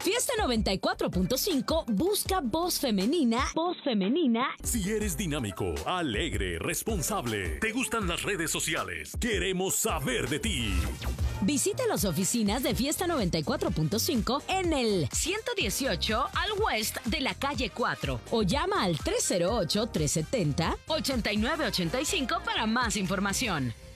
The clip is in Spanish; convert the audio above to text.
Fiesta 94.5 busca voz femenina. Voz femenina. Si eres dinámico, alegre, responsable, te gustan las redes sociales, queremos saber de ti. Visita las oficinas de Fiesta 94.5 en el 118 al West de la calle 4 o llama al 308-370-8985 para más información.